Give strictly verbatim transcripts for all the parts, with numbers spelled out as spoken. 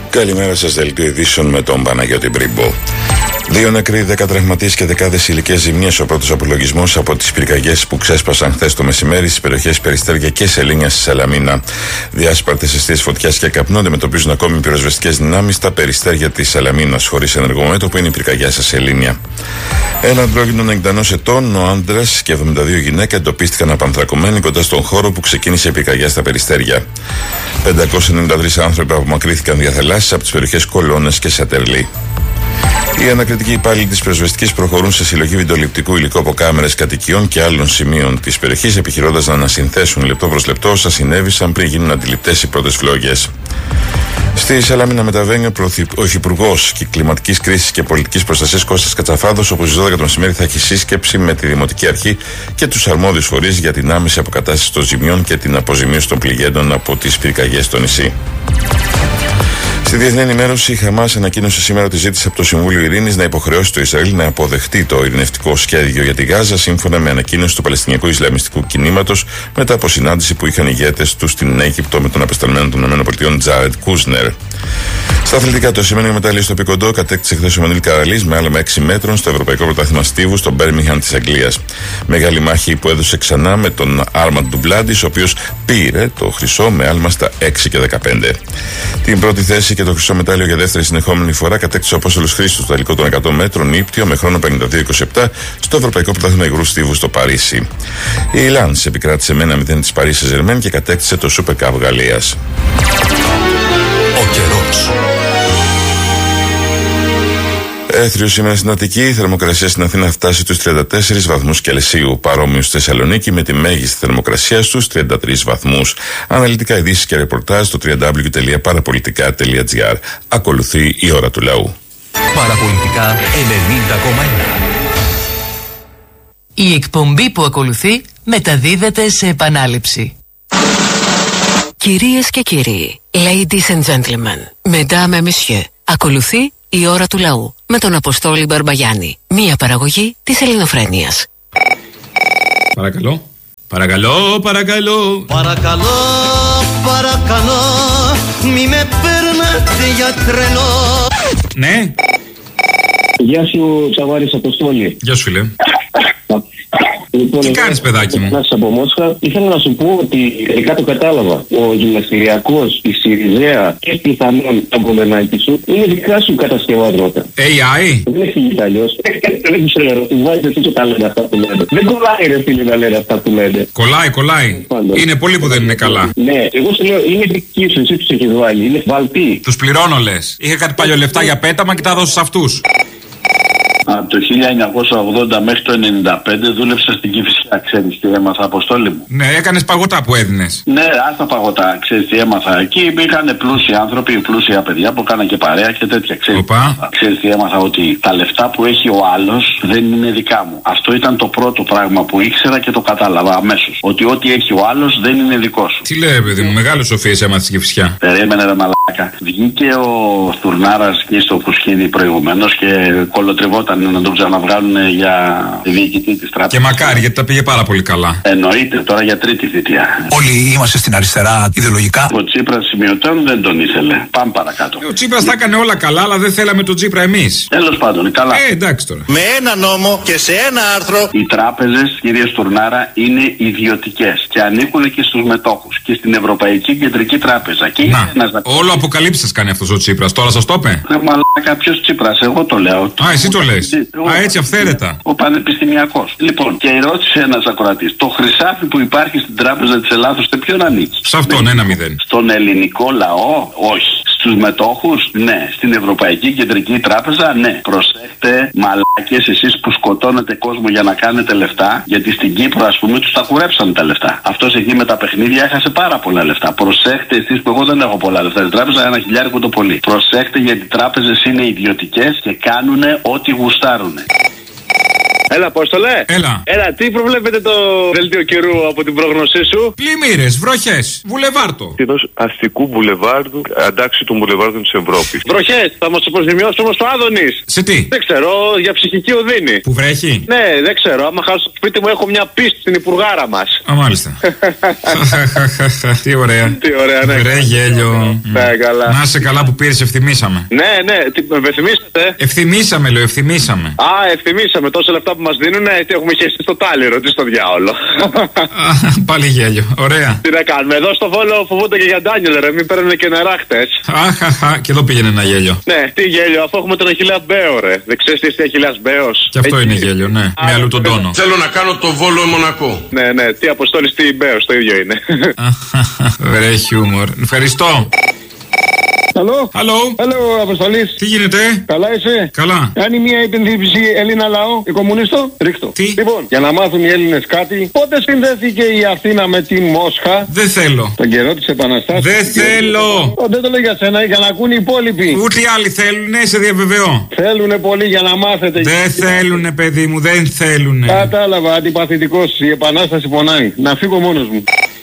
Καλημέρα σας, δελτίο ειδήσεων με τον Παναγιώτη Μπρίμπο. Δύο νεκροί, δέκα τραυματίες και δεκάδες υλικές ζημιές. Ο πρώτος απολογισμός από τις πυρκαγιές που ξέσπασαν χθες το μεσημέρι στις περιοχές Περιστέρια και Σελήνια στη Σαλαμίνα. Διάσπαρτες αιστείες φωτιάς και καπνού αντιμετωπίζουν ακόμη πυροσβεστικές δυνάμεις στα Περιστέρια της Σαλαμίνας, χωρίς ενεργό μέτωπο είναι η πυρκαγιά στα Σελήνια. Ένα αντρόγυνο ενενήντα ετών, ο άντρας και εβδομήντα δύο γυναίκα εντοπίστηκαν απανθρακωμένοι κοντά στον χώρο που ξεκίνησε η πυρκαγιά στα Περιστέρια. πεντακόσιοι ενενήντα τρεις άνθρωποι απομακρύνθηκαν διαθελάσσης από τις περιοχές Κολώνες και Σατερλή. Οι ανακριτικοί υπάλληλοι της πυροσβεστικής προχωρούν σε συλλογή βιντεοληπτικού υλικού από κάμερες κατοικιών και άλλων σημείων της περιοχής, επιχειρώντας να ανασυνθέσουν λεπτό προς λεπτό όσα συνέβησαν πριν γίνουν αντιληπτές οι πρώτες φλόγες. Στη Σαλαμίνα μεταβαίνει ο Υφυπουργός Κλιματικής Κρίσης και Πολιτικής Προστασίας Κώστας Κατσαφάδος, όπου στις δώδεκα το μεσημέρι θα έχει σύσκεψη με τη Δημοτική Αρχή και τους αρμόδιους φορείς για την άμεση αποκατάσταση των ζημιών και την αποζημίωση των πληγέντων από τις πυρκαγιές στο νησί. Στη διεθνή ενημέρωση, η Χαμάς ανακοίνωσε σήμερα ότι ζήτησε από το Συμβούλιο Ειρήνης να υποχρεώσει το Ισραήλ να αποδεχτεί το ειρηνευτικό σχέδιο για τη Γάζα, σύμφωνα με ανακοίνωση του Παλαιστινιακού Ισλαμιστικού Κινήματος, μετά από συνάντηση που είχαν ηγέτες του στην Αίγυπτο με τον απεσταλμένο των ΗΠΑ Τζάρετ Κούσνερ. Στα αθλητικά, το σημαίνιο μετάλλιο στο Πικοντό κατέκτησε χθες ο Μανίλ Καραλής με άλμα έξι μέτρων στο Ευρωπαϊκό Πρωτάθλημα Στίβου στο Μπέρμιγχαμ της Αγγλίας. Μεγάλη μάχη που έδωσε ξανά με τον Άρμαντ Ντουμπλάντης, ο οποίος πήρε το χρυσό με άλμα στα έξι και δεκαπέντε. Την πρώτη θέση και το χρυσό μετάλλιο για δεύτερη συνεχόμενη φορά κατέκτησε ο Απόστολος Χρήστος στο τελικό των εκατό μέτρων ύπτιο με χρόνο πενήντα δύο είκοσι επτά στο Ευρωπαϊκό Πρωτάθλημα Υγρού Στίβου στο Παρίσι. Η Λανς επικράτησε με ένα μηδέν της Παρί Σεν-Ζερμέν και κατέκτησε το Super Cup Γαλλίας. Ο καιρός. Έθριο σήμερα στην Αττική, η θερμοκρασία στην Αθήνα φτάσει στους τριάντα τέσσερις βαθμούς Κελσίου, παρόμοιο στη Θεσσαλονίκη με τη μέγιστη θερμοκρασία στους τριάντα τρεις βαθμούς. Αναλυτικά ειδήσεις και ρεπορτάζ στο double-u double-u double-u τελεία παραπολιτικά τελεία τζι άρ. Ακολουθεί η ώρα του λαού. Παραπολιτικά ενενήντα κόμμα ένα. Η εκπομπή που ακολουθεί μεταδίδεται σε επανάληψη. Κυρίες και κύριοι, ladies and gentlemen, mesdames et messieurs, ακολουθεί η ώρα του λαού με τον Αποστόλη Μπαρμπαγιάννη. Μία παραγωγή της Ελληνοφρένειας. Παρακαλώ. Παρακαλώ, παρακαλώ. Παρακαλώ, παρακαλώ, μη με παίρνετε για τρελό. Ναι. Γεια σου, Τσαβάρης Αποστόλη. Γεια σου, φίλε. Λοιπόν, τι κάνεις, παιδάκι μου? Από Μόσχα. Ήθελα να σου πω ότι τελικά το κατάλαβα. Ο γυμναστηριακός, η Σιριζέα και πιθανόν τα κομμενάκι σου είναι δικά σου κατασκευάσματα. έι άι. Δεν εξηγείται αλλιώς. Δεν ξέρω, του βάζεις εσύ και τα λένε αυτά που λένε. Δεν κολλάει, ρε φίλε, να λένε αυτά που λένε. Κολλάει, κολλάει. Πάντως. Είναι πολλοί που δεν είναι καλά. Ναι, εγώ σου λέω, είναι δική σου, εσύ τους έχεις βάλει. Είναι βαλτοί. Τους πληρώνω, λες. Είχα κάτι παλιό λεφτά για πέταμα και τα δώσω σε αυτούς. Από το χίλια εννιακόσια ογδόντα μέχρι το ενενήντα πέντε δούλεψα στην Κηφισιά, ξέρεις τι έμαθα, Αποστόλη μου. Ναι, έκανες παγωτά που έδινες. Ναι, άστα παγωτά, ξέρεις τι έμαθα. Εκεί είχαν πλούσιοι άνθρωποι, πλούσια παιδιά που έκαναν και παρέα και τέτοια, ξέρεις. Οπα. Ξέρεις τι έμαθα, ότι τα λεφτά που έχει ο άλλος δεν είναι δικά μου. Αυτό ήταν το πρώτο πράγμα που ήξερα και το κατάλαβα αμέσως. Ότι ό,τι έχει ο άλλος δεν είναι δικό σου. Τι λέει, παιδί μου, μεγάλες σοφίες έμαθες στην Κηφισιά. Περίμενε, ρε μαλάκα. Βγήκε ο Στουρνάρας εκεί στο Κουσκίνη προηγουμένως και κολοτριβόταν να τον ξαναβγάλουν για διοικητή της τράπεζας. Και μακάρι, γιατί τα πήγε πάρα πολύ καλά. Εννοείται, τώρα για τρίτη θητεία. Όλοι είμαστε στην αριστερά ιδεολογικά. Ο Τσίπρας σημειωτών δεν τον ήθελε. Πάμε παρακάτω. Ο Τσίπρας τα έκανε όλα καλά, αλλά δεν θέλαμε τον Τσίπρα εμείς. Τέλος πάντων, καλά. Ε, εντάξει τώρα. Με ένα νόμο και σε ένα άρθρο. Οι τράπεζες, κύριε Στουρνάρα, είναι ιδιωτικές και ανήκουν και στους μετόχους και στην Ευρωπαϊκή Κεντρική Τράπεζα. Και να, ένας... όλο αποκαλύψεις κάνει αυτός ο Τσίπρας. Τώρα σας το είπε. Ρε μαλάκα, ποιος Τσίπρας, εγώ το λέω. Α, εσύ το λες. Α, έτσι αυθαίρετα. Ο πανεπιστημιακός. Λοιπόν, και ρώτησε ένας ακροατής, το χρυσάφι που υπάρχει στην Τράπεζα της Ελλάδος, σε ποιον ανήκει? Σε αυτόν, ένα μηδέν. Στον ελληνικό λαό, όχι. Στους μετόχους, ναι. Στην Ευρωπαϊκή Κεντρική Τράπεζα, ναι. Προσέχτε, μαλάκες, εσείς που σκοτώνετε κόσμο για να κάνετε λεφτά, γιατί στην Κύπρο, ας πούμε, τους τα κουρέψαν τα λεφτά. Αυτός εκεί με τα παιχνίδια έχασε πάρα πολλά λεφτά. Προσέχτε, εσείς που εγώ δεν έχω πολλά λεφτά στην τράπεζα, ένα χιλιάρικο το πολύ. Προσέχτε, γιατί οι τράπεζες είναι ιδιωτικές και κάνουν ό,τι γουστάρουνε. Έλα, Απόστολε. Έλα. Έλα, τι προβλέπετε το δελτίο καιρού από την πρόγνωσή σου? Πλημμύρες, βροχές, βουλεβάρτο. Είδος αστικού μπουλεβάρδου, αντάξει των μπουλεβάρδων της Ευρώπης. Βροχές, θα μας αποζημιώσει όμως το Άδωνης. Σε τι? Δεν ξέρω, για ψυχική οδύνη. Που βρέχει? Ναι, δεν ξέρω. Άμα χάσω το σπίτι μου, έχω μια πίστη στην υπουργάρα μας. Α, μάλιστα. Τι ωραία. Τι ωραία, ναι. Βρε γέλιο. Ναι, καλά. Να είσαι καλά που πήρες, ευθυμίσαμε. Ναι, ναι, τι, με ευθυμίσατε. Ευθυμίσαμε, λέω, ευθυμίσαμε. Α, ευθυμίσαμε. Τόσα λεφτά που μας δίνουνε, τι έχουμε χέσει στο τάλιρο, τι στο διάολο. Πάλι γέλιο, ωραία. Τι να κάνουμε, εδώ στο Βόλο φοβούνται και για Ντάνιελ, ρε, μην παίρνουν και νερά χτες. Αχαχα, και εδώ πήγαινε ένα γέλιο. Ναι, τι γέλιο, αφού έχουμε τον Αχιλλέα Μπέο, ρε. Δεν ξέρεις τι είναι Αχιλλέας Μπέος? Και αυτό έτσι είναι γέλιο, ναι. Α, με αλλού τον τόνο. Θέλω να κάνω το Βόλο Μονακό. Ναι, ναι, τι Αποστόλης, τι Μπέος, το ίδιο είναι. Βρε χιούμορ. Ευχαριστώ. Αλλό. Αλλό. Αλλό, Αποστολής. Τι γίνεται? Καλά είσαι? Καλά. Κάνει μια υπενθύμηση Έλληνα λαό, η κομμουνίστο. Ρίχτω. Τι? Λοιπόν, για να μάθουν οι Έλληνες κάτι, πότε συνδέθηκε η Αθήνα με τη Μόσχα? Δεν θέλω. Τον καιρό της Επαναστάσεως. Δεν θέλω. Ο, δεν το λέω για σένα, για να ακούν οι υπόλοιποι. Ούτε οι άλλοι θέλουν, ναι, σε διαβεβαιώ. Θέλουνε πολύ για να μάθετε. Δεν θέλουνε, παιδί μου, δεν θέλουνε. Κατάλαβα, αντιπαθητικός. Η Επανάσταση πονάει. Να φύγω μόνος μου.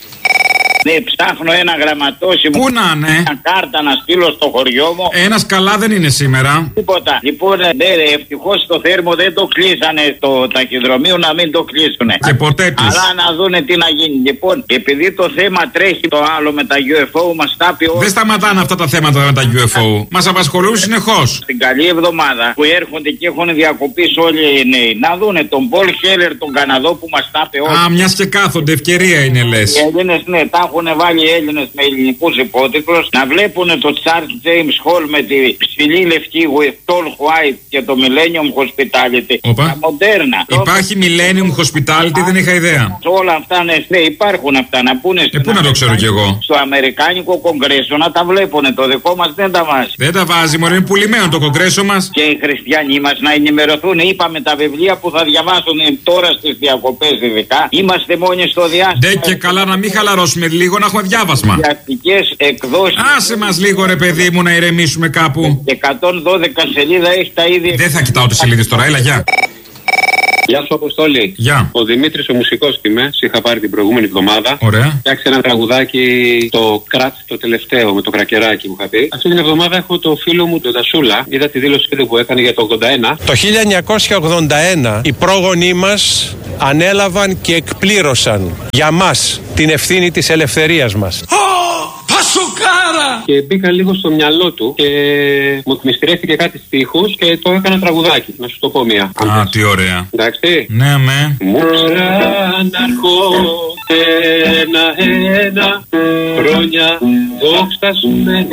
Ναι, ψάχνω ένα γραμματόσημο. Πού να είναι? Μια κάρτα να στείλω στο χωριό μου. Ένας καλά δεν είναι σήμερα. Τίποτα. Λοιπόν, ναι, ευτυχώς το θέρμο δεν το κλείσανε στο ταχυδρομείο, να μην το κλείσουνε. Και ποτέ τους. Αλλά να δούνε τι να γίνει. Λοιπόν, επειδή το θέμα τρέχει το άλλο με τα γιου εφ ο, μας τα πει όλα. Δεν σταματάνε αυτά τα θέματα με τα γιου εφ ο. Μας απασχολούν συνεχώς. Την καλή εβδομάδα που έρχονται και έχουν διακοπήσει όλοι οι νέοι, να δούνε τον Πολ Χέλερ, τον Καναδό που μας τα πει όλα. Α, μιας και κάθονται, ευκαιρία είναι λες. Οι Έλληνες, ναι, τα έχουν βάλει οι Έλληνες με ελληνικούς υπότιτλους, να βλέπουν το Charles James Hall με τη ψηλή λευκή with tall white και το Millennium Hospitality. Οπα. Τα μοντέρνα. Υπάρχει Millennium Hospitality, δεν είχα ιδέα. Όλα αυτά, ναι, ναι, υπάρχουν αυτά να πούνε. Ε, πού να το ξέρω κι εγώ. Στο Αμερικάνικο Κογκρέσο να τα βλέπουν. Το δικό μας δεν τα βάζει. Δεν τα βάζει, μωρέ, είναι πουλημένο το Κογκρέσο μας. Και οι χριστιανοί μας να ενημερωθούν. Είπαμε τα βιβλία που θα διαβάσουν τώρα στις διακοπές ειδικά. Είμαστε μόνοι στο διάστημα. Ντε και καλά να μην χαλαρώσουμε λίγο, να έχουμε διάβασμα. Εκδόσεις. Άσε μας λίγο, ρε παιδί μου, να ηρεμήσουμε κάπου. εκατόν δώδεκα σελίδα έχει τα ίδια. Δεν θα κοιτάω τις σελίδες τώρα, έλα, γεια. Γεια σου, Αποστόλη. Γεια. Ο Δημήτρης ο μουσικός είμαι. Σε είχα πάρει την προηγούμενη εβδομάδα. Ωραία. Φτιάξε ένα τραγουδάκι, το Κράτ, το τελευταίο, με το κρακεράκι μου είχα πει. Αυτή την εβδομάδα έχω το φίλο μου τον Τασούλα. Είδα τη δήλωση που έκανε για το ογδόντα ένα. Το χίλια εννιακόσια ογδόντα ένα οι πρόγονοί μας ανέλαβαν και εκπλήρωσαν για μας την ευθύνη της ελευθερίας μας. Πασοκάρα! Και μπήκα λίγο στο μυαλό του και μου εκμυστηρεύτηκε κάτι στίχους και το έκανα τραγουδάκι. Να σου το πω μία. Α, τι ωραία. Εντάξει. Ναι, με. Μωρά να ερχόνται ένα-ένα χρόνια δόξασμένα